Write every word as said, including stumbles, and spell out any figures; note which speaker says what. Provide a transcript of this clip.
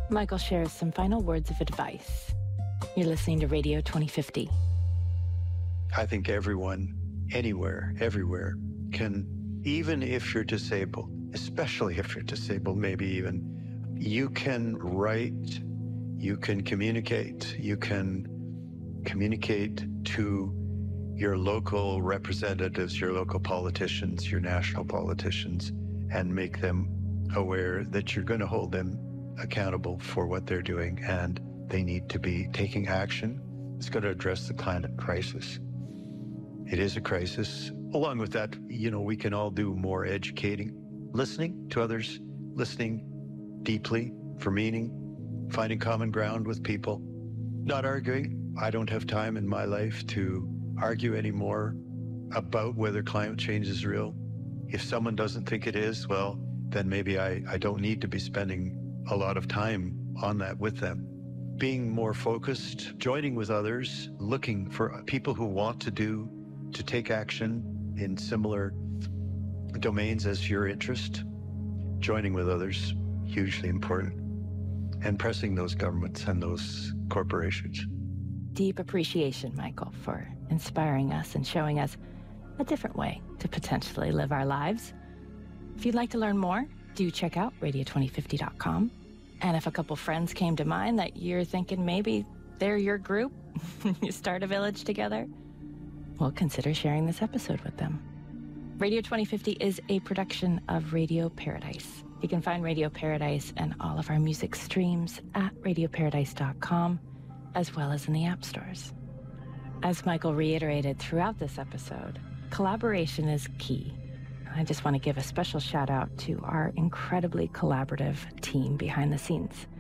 Speaker 1: Michael shares some final words of advice. You're listening to Radio twenty fifty.
Speaker 2: I think everyone, anywhere, everywhere, can, even if you're disabled, especially if you're disabled, maybe even, you can write, you can communicate, you can communicate to your local representatives, your local politicians, your national politicians, and make them aware that you're going to hold them accountable for what they're doing, and they need to be taking action. It's going to address the climate crisis. It is a crisis. Along with that, you know, we can all do more educating, listening to others, listening deeply for meaning, finding common ground with people, not arguing. I don't have time in my life to argue anymore about whether climate change is real. If someone doesn't think it is, well, then maybe I, I don't need to be spending a lot of time on that with them. Being more focused, joining with others, looking for people who want to do, to take action in similar domains as your interest, joining with others, hugely important, and pressing those governments and those corporations.
Speaker 1: Deep appreciation, Michael, for inspiring us and showing us a different way to potentially live our lives. If you'd like to learn more, do check out radio twenty fifty dot com. And if a couple friends came to mind that you're thinking maybe they're your group, you start a village together, well, consider sharing this episode with them. Radio twenty fifty is a production of Radio Paradise. You can find Radio Paradise and all of our music streams at radio paradise dot com, as well as in the app stores. As Michael reiterated throughout this episode, collaboration is key. I just want to give a special shout out to our incredibly collaborative team behind the scenes.